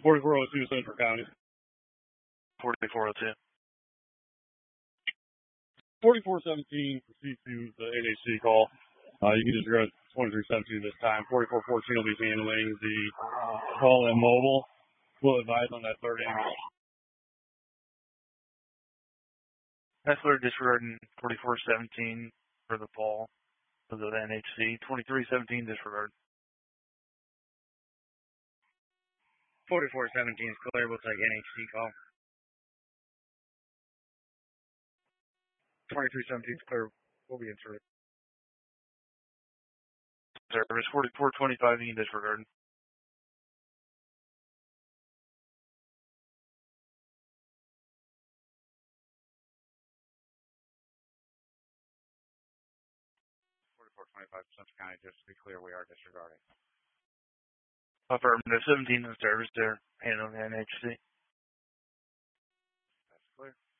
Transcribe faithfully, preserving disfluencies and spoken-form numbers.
forty-four oh two Central County. forty-four oh two. forty-four seventeen for C two, the N H C call. Uh, you can just go twenty-three seventeen this time. forty-four fourteen will be handling the call in mobile. We'll advise on that third ambulance. Hessler disregarding forty-four seventeen for the fall of the N H C. twenty-three seventeen disregard. forty-four seventeen is clear. We'll take N H C call. twenty-three seventeen is clear. We'll be in service. Service forty-four twenty-five, you can disregard. forty-four twenty-five Central County, just to be clear, we are disregarding. Affirmative seventeen in service there, handling the N H C. That's clear.